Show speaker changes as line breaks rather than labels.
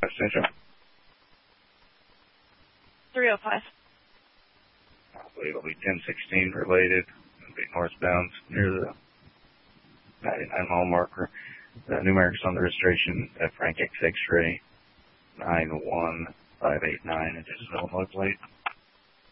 Central.
305.
I believe it'll be 1016 related. It'll be northbound near the 99 mile marker. The numerics on the registration at Frank X X-ray 91589. It is an Illinois plate.